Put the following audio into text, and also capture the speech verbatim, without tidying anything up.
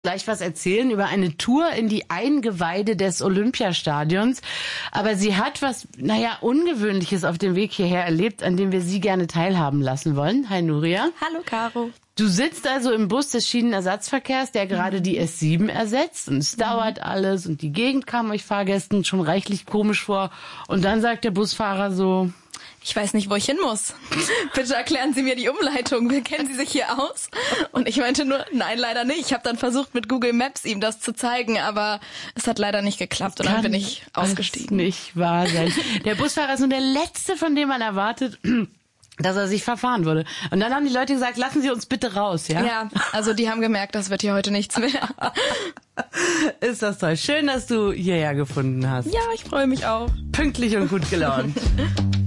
gleich was erzählen über eine Tour in die Eingeweide des Olympiastadions. Aber sie hat was, naja, Ungewöhnliches auf dem Weg hierher erlebt, an dem wir sie gerne teilhaben lassen wollen. Hi Nuria. Hallo Caro. Du sitzt also im Bus des Schienenersatzverkehrs, der gerade die S sieben ersetzt. Und es dauert alles und die Gegend kam euch Fahrgästen schon reichlich komisch vor. Und dann sagt der Busfahrer so: Ich weiß nicht, wo ich hin muss. Bitte erklären Sie mir die Umleitung. Kennen Sie sich hier aus? Und ich meinte nur, nein, leider nicht. Ich habe dann versucht, mit Google Maps ihm das zu zeigen, aber es hat leider nicht geklappt. Und dann bin ich ausgestiegen. Kann nicht wahr sein. Der Busfahrer ist nur der Letzte, von dem man erwartet, dass er sich verfahren würde. Und dann haben die Leute gesagt, lassen Sie uns bitte raus, ja? Ja, also die haben gemerkt, das wird hier heute nichts mehr. Ist das toll. Schön, dass du hierher gefunden hast. Ja, ich freue mich auch. Pünktlich und gut gelaunt.